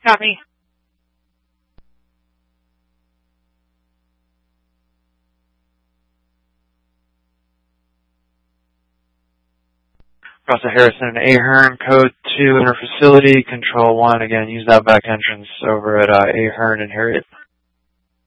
Copy. Russell Harrison, Ahern, code 2, inner facility, control 1. Again, use that back entrance over at Ahern and Harriet.